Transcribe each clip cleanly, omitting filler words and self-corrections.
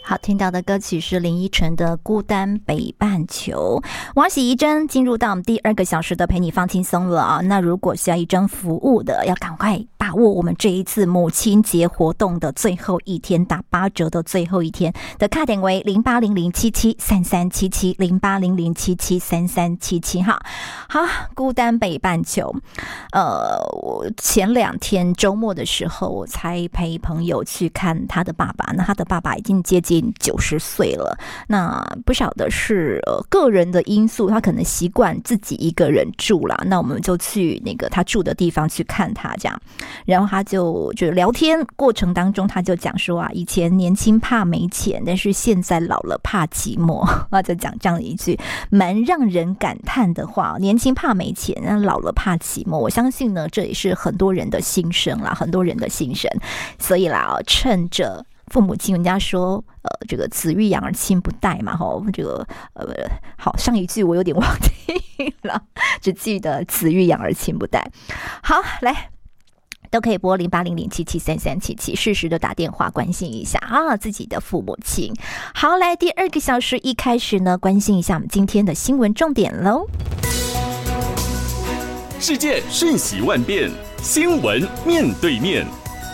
好，听到的歌曲是林依晨的《孤单北半球》。王喜怡珍进入到我们第2个小时的陪你放轻松了啊！那如果需要怡珍服务的，要赶快把握我们这一次母亲节活动的最后一天，打8折的最后一天的卡点为0800773377 0800773377哈。好，孤单北半球。我前2天周末的时候，我才陪朋友去看他的爸爸。那他的爸爸已经接近90岁了，那不晓得是个人的因素，他可能习惯自己一个人住啦。那我们就去那个他住的地方去看他这样，然后他就聊天过程当中，他就讲说啊，以前年轻怕没钱，但是现在老了怕寂寞，他就讲这样一句蛮让人感叹的话，年轻怕没钱，老了怕寂寞。我相信呢，这也是很多人的心声啦，很多人的心声。所以啦，趁着父母亲，人家说这个子欲养而亲不待嘛，这个好，上一句我有点忘记了，只记得子欲养而亲不待。好，来都可以拨0800773377，适时的打电话关心一下啊自己的父母亲。好，来第2个小时一开始呢，关心一下我们今天的新闻重点喽。 世界瞬息万变，新闻面对面。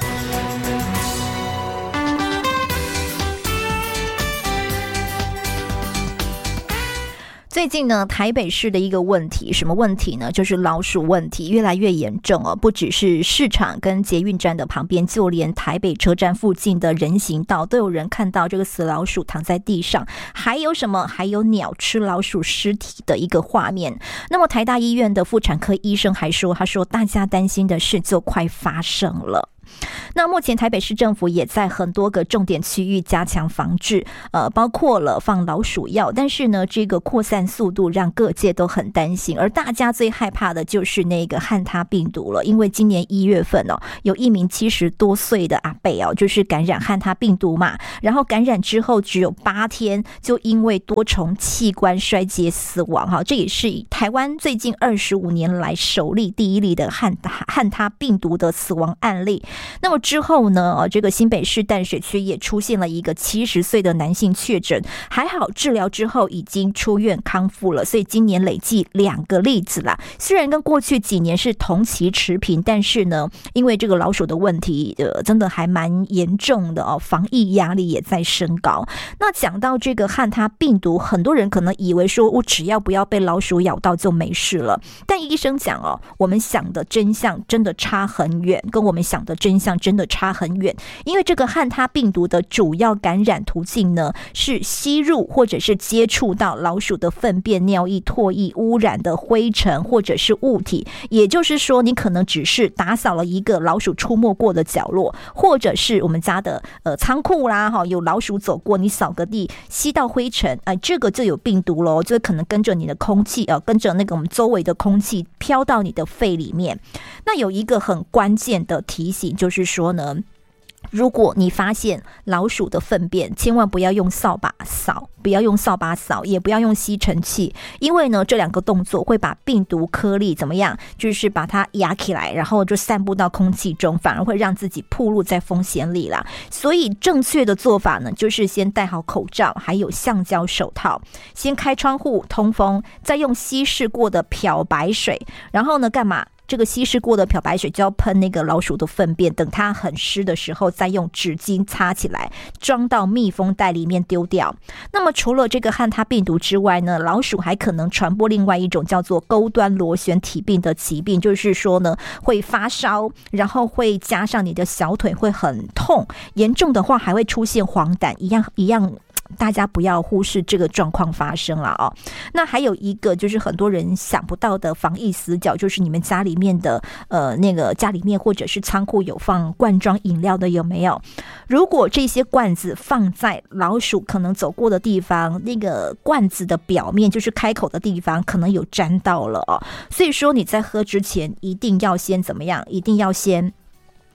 最近呢，台北市的一个问题，什么问题呢？就是老鼠问题越来越严重哦，不只是市场跟捷运站的旁边，就连台北车站附近的人行道都有人看到这个死老鼠躺在地上，还有什么？还有鸟吃老鼠尸体的一个画面。那么台大医院的妇产科医生还说，他说大家担心的事就快发生了。那目前台北市政府也在很多个重点区域加强防治，包括了放老鼠药，但是呢，这个扩散速度让各界都很担心，而大家最害怕的就是那个汉他病毒了，因为今年1月份有一名70多岁的阿伯就是感染汉他病毒嘛，然后感染之后只有8天就因为多重器官衰竭死亡哈，这也是台湾最近25年来首例第1例的汉他病毒的死亡案例。那么之后呢，这个新北市淡水区也出现了一个70岁的男性确诊，还好治疗之后已经出院康复了，所以今年累计2个例子啦。虽然跟过去几年是同期持平，但是呢，因为这个老鼠的问题，真的还蛮严重的哦，防疫压力也在升高。那讲到这个汉他病毒，很多人可能以为说我只要不要被老鼠咬到就没事了，但医生讲我们想的真相真的差很远，跟我们想的真相真的差很远。因为这个汉他病毒的主要感染途径呢，是吸入或者是接触到老鼠的粪便、尿液、唾液、污染的灰尘或者是物体。也就是说，你可能只是打扫了一个老鼠出没过的角落，或者是我们家的仓库啦，有老鼠走过，你扫个地吸到灰尘，这个就有病毒咯，就可能跟着你的空气跟着那个我们周围的空气飘到你的肺里面。那有一个很关键的提醒，就是说呢，如果你发现老鼠的粪便，千万不要用扫把扫，不要用扫把扫，也不要用吸尘器，因为呢，这2个动作会把病毒颗粒怎么样，就是把它压起来，然后就散布到空气中，反而会让自己暴露在风险里啦。所以正确的做法呢，就是先戴好口罩，还有橡胶手套，先开窗户通风，再用稀释过的漂白水，然后呢干嘛？这个稀释过的漂白水就要喷那个老鼠的粪便，等它很湿的时候再用纸巾擦起来，装到密封袋里面丢掉。那么除了这个汉他病毒之外呢，老鼠还可能传播另外一种叫做钩端螺旋体病的疾病，就是说呢会发烧，然后会加上你的小腿会很痛，严重的话还会出现黄疸，一样大家不要忽视这个状况发生了那还有一个就是很多人想不到的防疫死角，就是你们家里面的那个家里面或者是仓库有放罐装饮料的有没有？如果这些罐子放在老鼠可能走过的地方，那个罐子的表面就是开口的地方可能有沾到了所以说你在喝之前一定要先怎么样？一定要先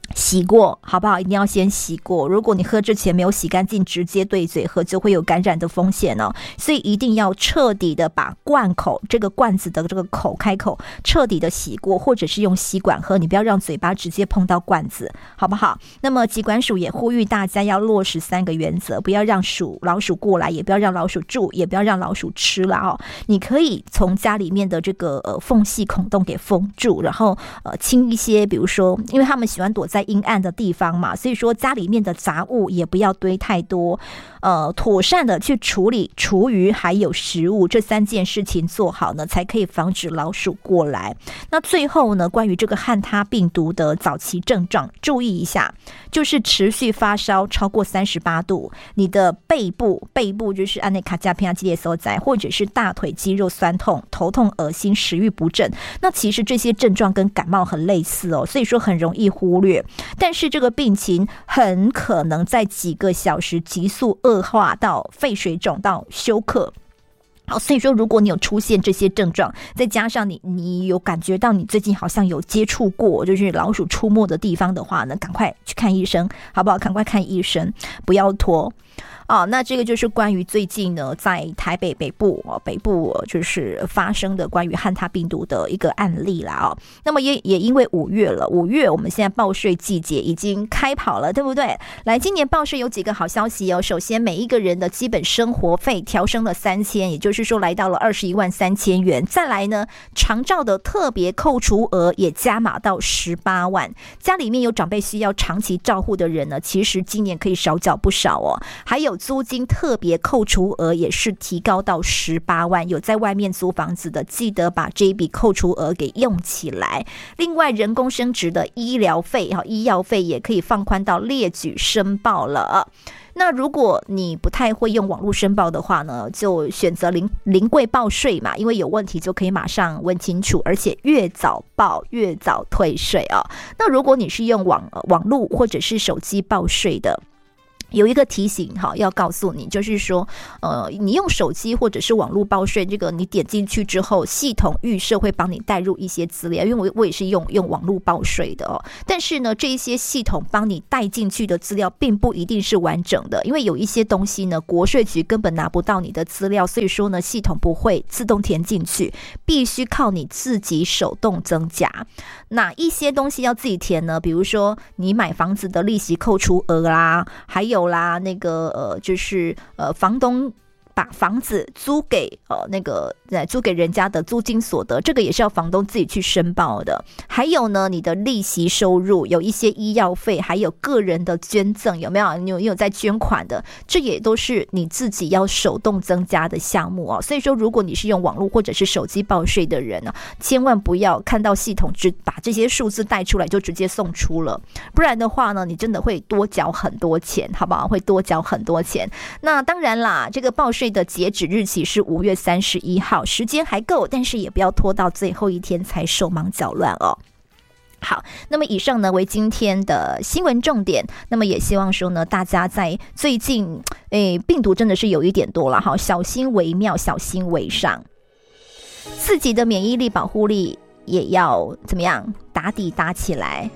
洗过好不好？一定要先洗过。如果你喝之前没有洗干净，直接对嘴喝，就会有感染的风险哦。所以一定要彻底的把罐口这个罐子的这个开口彻底的洗过，或者是用吸管喝，你不要让嘴巴直接碰到罐子，好不好？那么疾管署也呼吁大家要落实3个原则，不要让老鼠过来，也不要让老鼠住，也不要让老鼠吃了哦。你可以从家里面的这个缝隙孔洞给封住，然后清一些，比如说因为他们喜欢躲在阴暗的地方嘛，所以说家里面的杂物也不要堆太多，妥善的去处理厨余还有食物，这3件事情做好呢，才可以防止老鼠过来。那最后呢，关于这个汉他病毒的早期症状，注意一下，就是持续发烧超过38度，你的背部就是按那卡加片肌列所在，或者是大腿肌肉酸痛、头痛、恶心、食欲不振，那其实这些症状跟感冒很类似哦，所以说很容易忽略。但是这个病情很可能在几个小时急速恶化到肺水肿到休克。好，所以说如果你有出现这些症状，再加上你有感觉到你最近好像有接触过就是老鼠出没的地方的话呢，赶快去看医生，好不好？赶快看医生，不要拖。那这个就是关于最近呢在台北北部就是发生的关于汉他病毒的一个案例啦那么也因为5月了，5月我们现在报税季节已经开跑了，对不对？来，今年报税有几个好消息哦。首先，每一个人的基本生活费调升了3000，也就是说来到了213000元。再来呢，长照的特别扣除额也加码到18万。家里面有长辈需要长期照护的人呢，其实今年可以少缴不少哦。还有租金特别扣除额也是提高到18万，有在外面租房子的，记得把这一笔扣除额给用起来。另外，人工生殖的医疗费医药费也可以放宽到列举申报了。那如果你不太会用网络申报的话呢，就选择临柜报税嘛，因为有问题就可以马上问清楚，而且越早报越早退税啊。那如果你是用网络或者是手机报税的，有一个提醒要告诉你，就是说你用手机或者是网络报税，这个你点进去之后，系统预设会帮你带入一些资料，因为我也是用网络报税的但是呢，这一些系统帮你带进去的资料并不一定是完整的，因为有一些东西呢，国税局根本拿不到你的资料，所以说呢，系统不会自动填进去，必须靠你自己手动增加。哪一些东西要自己填呢？比如说你买房子的利息扣除额啦，还有啦那个就是房东把房子租给租给人家的租金所得，这个也是要房东自己去申报的。还有呢，你的利息收入，有一些医药费，还有个人的捐赠，有没有？你有在捐款的，这也都是你自己要手动增加的项目哦。所以说，如果你是用网络或者是手机报税的人呢，千万不要看到系统只把这些数字带出来就直接送出了，不然的话呢，你真的会多缴很多钱，好不好？会多缴很多钱。那当然啦，这个报税的截止日期是5月31号，时间还够，但是也不要拖到最后一天才手忙脚乱哦。好，那么以上呢为今天的新闻重点，那么也希望说呢，大家在最近病毒真的是有一点多了哈，小心为妙，小心为上，自己的免疫力保护力也要怎么样打底打起来。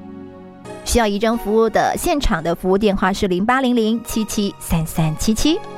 需要移诊服务的现场的服务电话是0800773377。